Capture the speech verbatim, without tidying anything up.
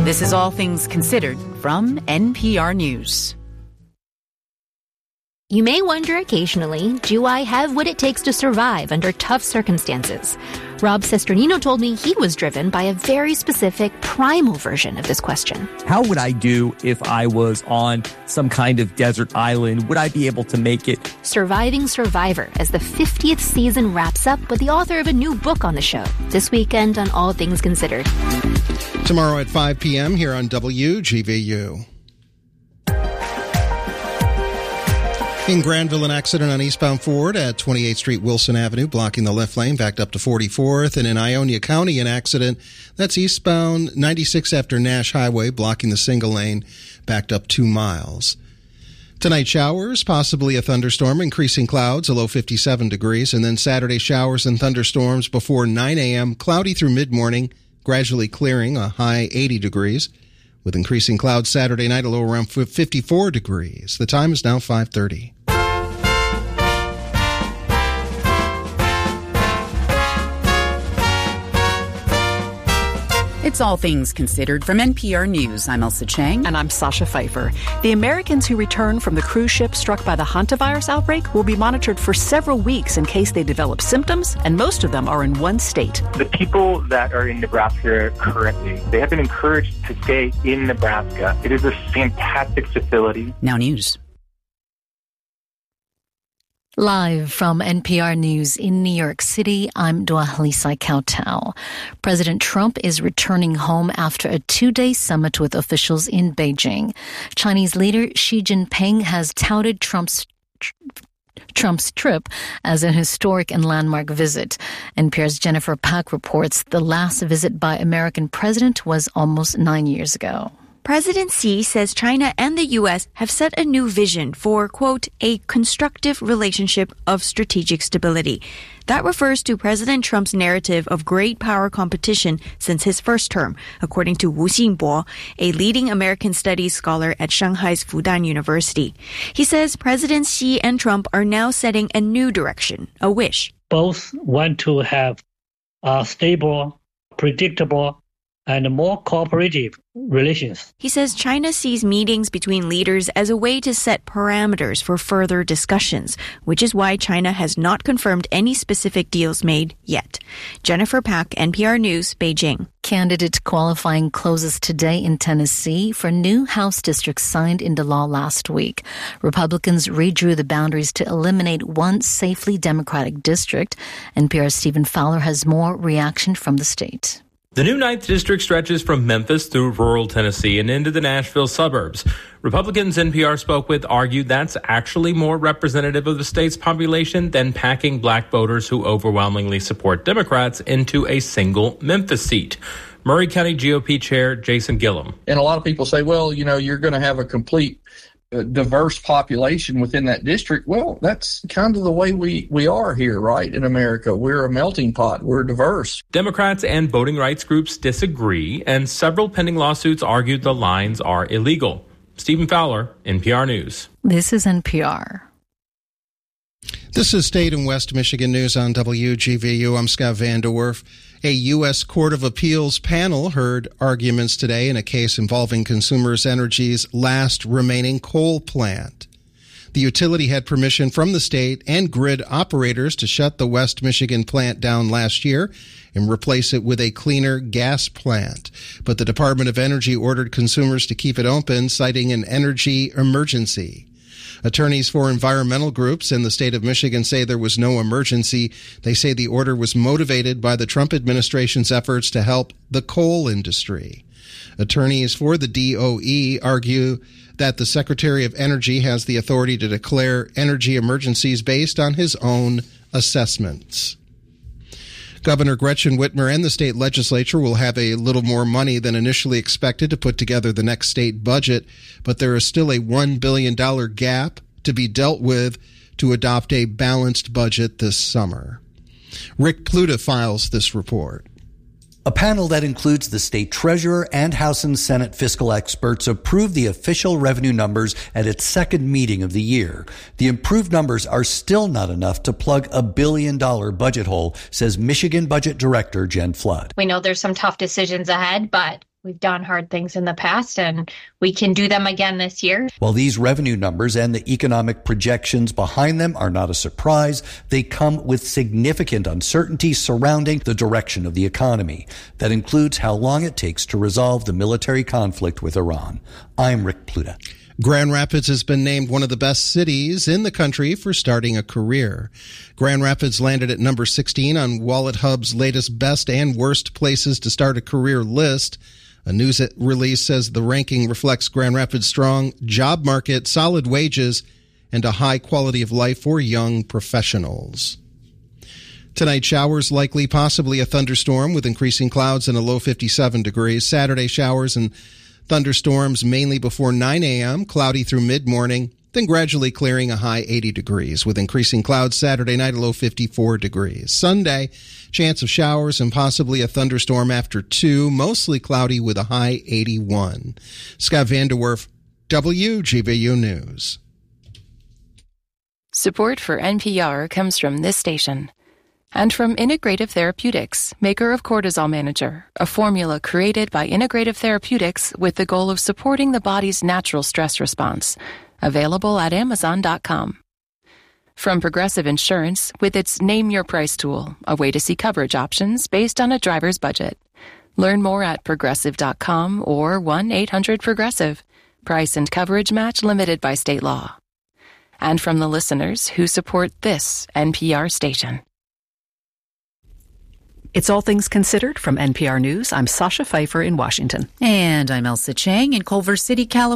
This is All Things Considered from N P R News. You may wonder occasionally, do I have what it takes to survive under tough circumstances? Rob Sesternino told me he was driven by a very specific primal version of this question. How would I do if I was on some kind of desert island? Would I be able to make it? Surviving Survivor, as the fiftieth season wraps up with the author of a new book on the show. This weekend on All Things Considered. Tomorrow at five p.m. here on W G V U. In Granville, an accident on eastbound Ford at twenty-eighth Street Wilson Avenue, blocking the left lane, backed up to forty-fourth. And in Ionia County, an accident that's eastbound ninety-six after Nash Highway, blocking the single lane, backed up two miles. Tonight, showers, possibly a thunderstorm, increasing clouds, a low fifty-seven degrees. And then Saturday, showers and thunderstorms before nine a.m., cloudy through mid-morning, gradually clearing, a high eighty degrees. With increasing clouds Saturday night, a low around fifty-four degrees. The time is now five thirty. It's All Things Considered from N P R News. I'm Elsa Chang. And I'm Sasha Pfeiffer. The Americans who return from the cruise ship struck by the hantavirus outbreak will be monitored for several weeks in case they develop symptoms, and most of them are in one state. The people that are in Nebraska currently, they have been encouraged to stay in Nebraska. It is a fantastic facility. Now news. Live from N P R News in New York City, I'm Dwalisa Kautau. President Trump is returning home after a two-day summit with officials in Beijing. Chinese leader Xi Jinping has touted Trump's Trump's trip as an historic and landmark visit. N P R's Jennifer Pak reports the last visit by American president was almost nine years ago. President Xi says China and the U S have set a new vision for, quote, a constructive relationship of strategic stability. That refers to President Trump's narrative of great power competition since his first term, according to Wu Xingbo, a leading American studies scholar at Shanghai's Fudan University. He says Presidents Xi and Trump are now setting a new direction, a wish. Both want to have a stable, predictable, and more cooperative relations. He says China sees meetings between leaders as a way to set parameters for further discussions, which is why China has not confirmed any specific deals made yet. Jennifer Pak, N P R News, Beijing. Candidate qualifying closes today in Tennessee for new House districts signed into law last week. Republicans redrew the boundaries to eliminate one safely Democratic district. N P R's Stephen Fowler has more reaction from the state. The new ninth District stretches from Memphis through rural Tennessee and into the Nashville suburbs. Republicans N P R spoke with argued that's actually more representative of the state's population than packing black voters who overwhelmingly support Democrats into a single Memphis seat. Murray County G O P Chair Jason Gillum. And a lot of people say, well, you know, you're going to have a complete uh, diverse population within that district. Well, that's kind of the way we, we are here, right, in America. We're a melting pot. We're diverse. Democrats and voting rights groups disagree, and several pending lawsuits argued the lines are illegal. Stephen Fowler, N P R News. This is N P R. This is State and West Michigan News on W G V U. I'm Scott Van Der Werf. A U S Court of Appeals panel heard arguments today in a case involving Consumers Energy's last remaining coal plant. The utility had permission from the state and grid operators to shut the West Michigan plant down last year and replace it with a cleaner gas plant. But the Department of Energy ordered consumers to keep it open, citing an energy emergency. Attorneys for environmental groups in the state of Michigan say there was no emergency. They say the order was motivated by the Trump administration's efforts to help the coal industry. Attorneys for the D O E argue that the Secretary of Energy has the authority to declare energy emergencies based on his own assessments. Governor Gretchen Whitmer and the state legislature will have a little more money than initially expected to put together the next state budget, but there is still a one billion dollars gap to be dealt with to adopt a balanced budget this summer. Rick Pluta files this report. A panel that includes the state treasurer and House and Senate fiscal experts approved the official revenue numbers at its second meeting of the year. The improved numbers are still not enough to plug a billion dollar budget hole, says Michigan Budget Director Jen Flood. We know there's some tough decisions ahead, but We've done hard things in the past, and we can do them again this year. While these revenue numbers and the economic projections behind them are not a surprise, they come with significant uncertainty surrounding the direction of the economy. That includes how long it takes to resolve the military conflict with Iran. I'm Rick Pluta. Grand Rapids has been named one of the best cities in the country for starting a career. Grand Rapids landed at number sixteen on Wallet Hub's latest best and worst places to start a career list. A news release says the ranking reflects Grand Rapids' strong job market, solid wages, and a high quality of life for young professionals. Tonight, showers likely, possibly a thunderstorm with increasing clouds and a low fifty-seven degrees. Saturday, showers and thunderstorms mainly before nine a.m., cloudy through mid-morning, then gradually clearing, a high eighty degrees. With increasing clouds Saturday night, a low fifty-four degrees. Sunday, chance of showers and possibly a thunderstorm after two, mostly cloudy with a high eighty-one. Scott Vanderwerf, W G V U News. Support for N P R comes from this station and from Integrative Therapeutics, maker of Cortisol Manager, a formula created by Integrative Therapeutics with the goal of supporting the body's natural stress response. Available at amazon dot com. From Progressive Insurance with its Name Your Price tool, a way to see coverage options based on a driver's budget. Learn more at progressive dot com or one eight hundred progressive. Price and coverage match limited by state law. And from the listeners who support this N P R station. It's All Things Considered from N P R News. I'm Sasha Pfeiffer in Washington. And I'm Elsa Chang in Culver City, California.